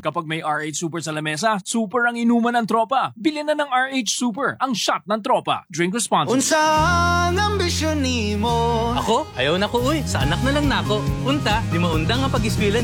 Kapag may RH Super sa lamesa, super ang inuman ng tropa. Bilhin na ng RH Super, ang shot ng tropa. Drink responsibly. Unsa ang ambisyon nimo? Ako? Ayaw na ko uy. Sa anak na lang nako. Unta, di maundang ang pag-eskwela